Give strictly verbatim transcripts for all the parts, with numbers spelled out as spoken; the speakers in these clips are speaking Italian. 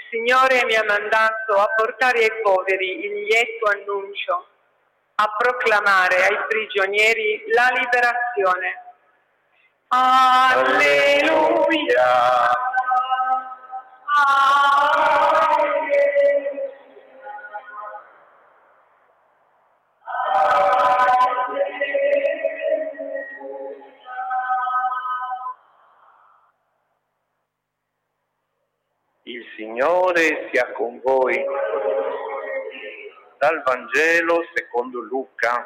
Il Signore mi ha mandato a portare ai poveri il lieto annuncio, a proclamare ai prigionieri la liberazione. Alleluia! Il Signore sia con voi. Dal Vangelo secondo Luca.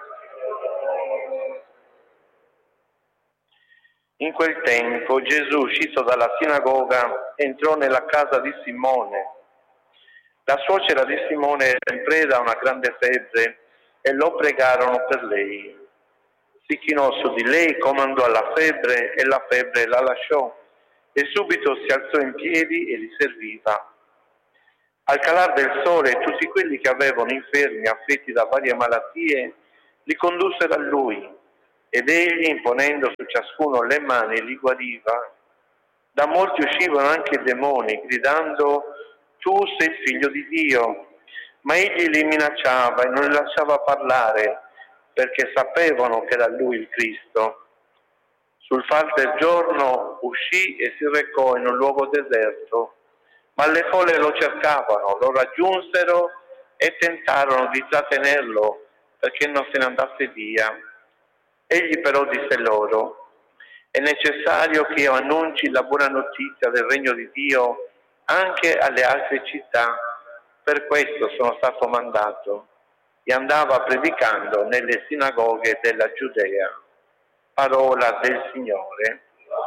In quel tempo Gesù, uscito dalla sinagoga, entrò nella casa di Simone. La suocera di Simone era in preda a una grande febbre e lo pregarono per lei. Si chinò su di lei, comandò alla febbre e la febbre la lasciò e subito si alzò in piedi e li serviva. Al calar del sole tutti quelli che avevano infermi affetti da varie malattie li condussero a lui ed egli, imponendo su ciascuno le mani, li guariva. Da molti uscivano anche demoni, gridando: tu sei il figlio di Dio. Ma egli li minacciava e non li lasciava parlare, perché sapevano che era lui il Cristo. Sul far del giorno uscì e si recò in un luogo deserto, ma le folle lo cercavano, lo raggiunsero e tentarono di trattenerlo perché non se ne andasse via. Egli però disse loro: è necessario che io annunci la buona notizia del regno di Dio anche alle altre città, per questo sono stato mandato. E andava predicando nelle sinagoghe della Giudea. Parola del Signore.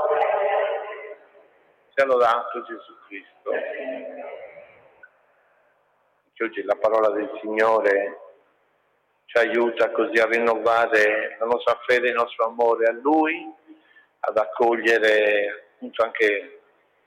Sia lodato Gesù Cristo. Che oggi la parola del Signore ci aiuta così a rinnovare la nostra fede e il nostro amore a Lui, ad accogliere appunto anche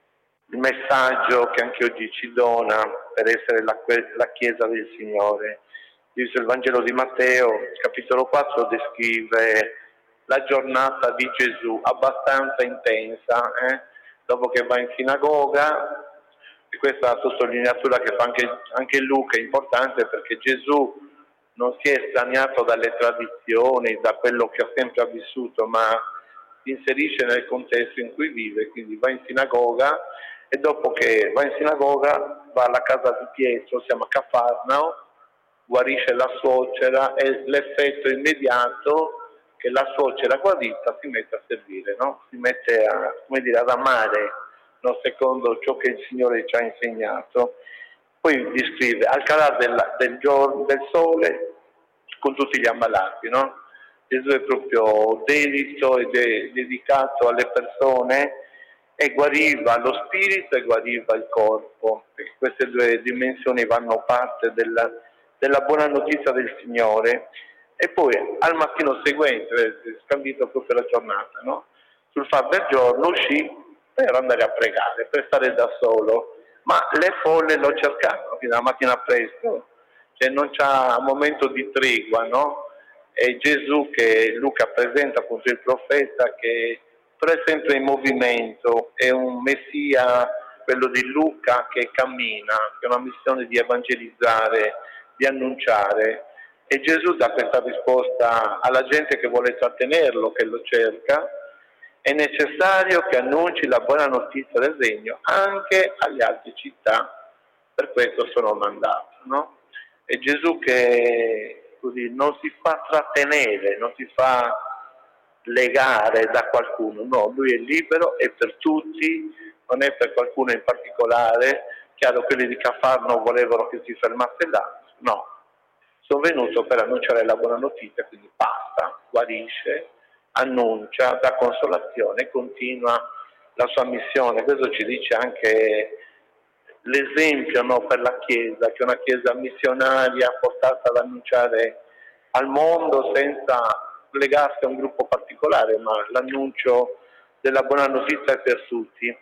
il messaggio che anche oggi ci dona per essere la, la Chiesa del Signore. Il Vangelo di Matteo, capitolo quattro, descrive la giornata di Gesù abbastanza intensa, eh? Dopo che va in sinagoga, e questa è la sottolineatura che fa anche, anche Luca, è importante perché Gesù non si è estraniato dalle tradizioni, da quello che ha sempre vissuto, ma si inserisce nel contesto in cui vive, quindi va in sinagoga e dopo che va in sinagoga va alla casa di Pietro, si chiama Cafarnao, guarisce la suocera e l'effetto immediato che la suocera guarita si mette a servire, no? Si mette a, come dire, ad amare, no? Secondo ciò che il Signore ci ha insegnato. Poi descrive al calar del, del giorno, del sole, con tutti gli ammalati, no? Gesù è proprio dedito e de- dedicato alle persone e guariva lo spirito e guariva il corpo, perché queste due dimensioni vanno parte della, della buona notizia del Signore. E poi al mattino seguente, è scandito proprio la giornata, no? Sul far del giorno uscì per andare a pregare, per stare da solo, ma le folle lo cercavano fino alla mattina presto, cioè non c'ha un momento di tregua, no? E Gesù, che Luca presenta appunto il profeta, che però è sempre in movimento, è un Messia, quello di Luca, che cammina, che ha una missione di evangelizzare, di annunciare. E Gesù dà questa risposta alla gente che vuole trattenerlo, che lo cerca: è necessario che annunci la buona notizia del regno anche alle altre città, per questo sono mandato, no? È Gesù che così non si fa trattenere, non si fa legare da qualcuno, no, lui è libero, è per tutti, non è per qualcuno in particolare. Chiaro, quelli di Cafarno volevano che si fermasse là, no. Sono venuto per annunciare la buona notizia, quindi basta, guarisce, annuncia, dà consolazione, continua la sua missione. Questo ci dice anche l'esempio, no, per la Chiesa, che è una Chiesa missionaria portata ad annunciare al mondo senza legarsi a un gruppo particolare, ma l'annuncio della buona notizia è per tutti.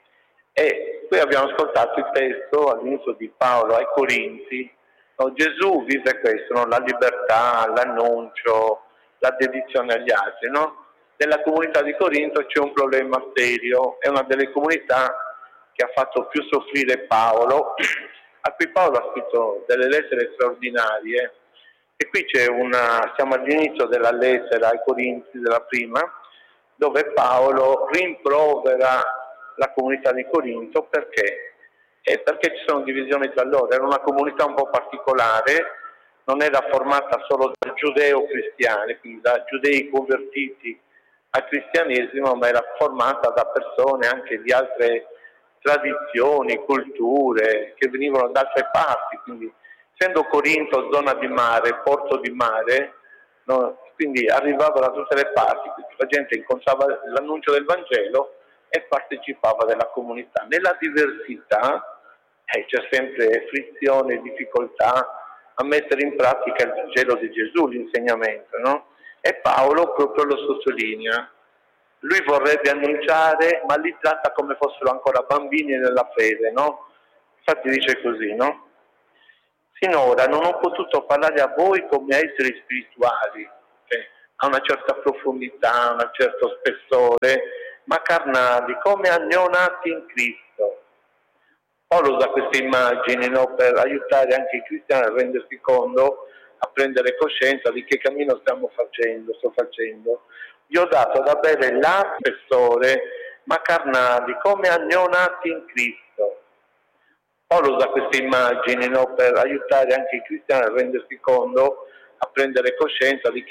E qui abbiamo ascoltato il testo all'inizio di Paolo ai Corinzi. No, Gesù vive questo, no? La libertà, l'annuncio, la dedizione agli altri, no? Nella comunità di Corinto c'è un problema serio, è una delle comunità che ha fatto più soffrire Paolo, a cui Paolo ha scritto delle lettere straordinarie, e qui c'è una, siamo all'inizio della lettera ai Corinzi, della prima, dove Paolo rimprovera la comunità di Corinto perché? Eh, perché ci sono divisioni tra loro, era una comunità un po' particolare, non era formata solo da giudeo-cristiani, quindi da giudei convertiti al cristianesimo, ma era formata da persone anche di altre tradizioni, culture, che venivano da altre parti, quindi essendo Corinto zona di mare, porto di mare, no, quindi arrivava da tutte le parti, la gente incontrava l'annuncio del Vangelo e partecipava della comunità. Nella diversità eh, c'è sempre frizione, difficoltà a mettere in pratica il Vangelo di Gesù, l'insegnamento, no? E Paolo proprio lo sottolinea. Lui vorrebbe annunciare, ma li tratta come fossero ancora bambini nella fede, no? Infatti dice così, no? Sinora non ho potuto parlare a voi come a esseri spirituali, cioè a una certa profondità, a un certo spessore, ma carnali, come a neonati in Cristo. Paolo usa queste immagini, no, per aiutare anche i cristiani a rendersi conto, a prendere coscienza di che cammino stiamo facendo, sto facendo. Gli ho dato da bere la spessore, ma carnali, come a neonati in Cristo. Paolo usa queste immagini, no, per aiutare anche i cristiani a rendersi conto, a prendere coscienza di che